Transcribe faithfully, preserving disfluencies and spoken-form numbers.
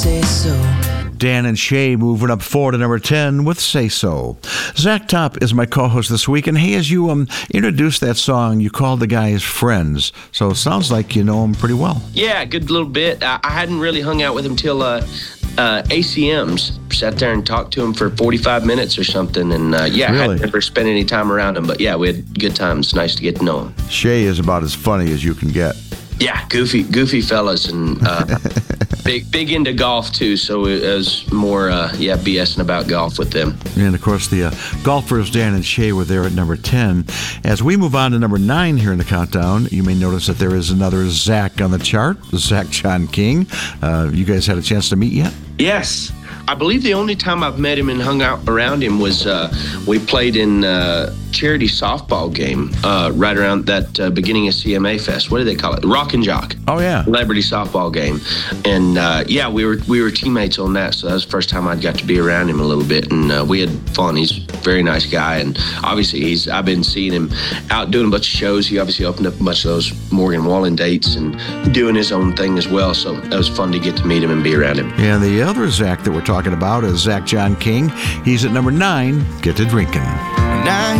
Say so. Dan and Shay moving up forward to number ten with Say So. Zach Top is my co-host this week, and hey, as you um introduced that song, you called the guys friends, so it sounds like you know them pretty well. Yeah, good little bit. I, I hadn't really hung out with him till uh, uh, A C Ms. Sat there and talked to him for forty-five minutes or something, and uh, yeah, Really? I had never spent any time around him, but yeah, we had good times. Nice to get to know him. Shay is about as funny as you can get. Yeah, goofy, goofy fellas, and uh, big, big into golf too. So it was more, uh, yeah, BSing about golf with them. And of course, the uh, golfers Dan and Shay were there at number ten. As we move on to number nine here in the countdown, you may notice that there is another Zach on the chart, Zach John King. Uh, you guys had a chance to meet yet? Yes. I believe the only time I've met him and hung out around him was uh, we played in uh, charity softball game uh, right around that uh, beginning of C M A Fest. What do they call it? Rock and Jock. Oh, yeah. Celebrity softball game. And uh, yeah, we were we were teammates on that. So that was the first time I'd got to be around him a little bit. And uh, we had fun. He's a very nice guy. And obviously, he's I've been seeing him out doing a bunch of shows. He obviously opened up a bunch of those Morgan Wallen dates and doing his own thing as well. So it was fun to get to meet him and be around him. And the other Zach that we're talking about is Zach John King. He's at number nine, Get to Drinking.